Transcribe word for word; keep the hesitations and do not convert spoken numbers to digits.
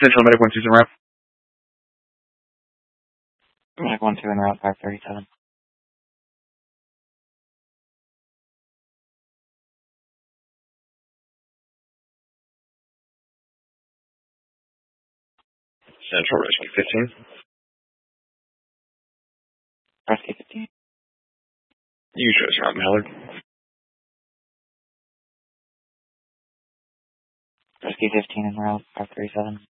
Central Medic one two seven route. Medic one two in route five thirty-seven. Central Rescue fifteen. Rescue fifteen. You chose route Mallard. Rescue fifteen in route five thirty-seven.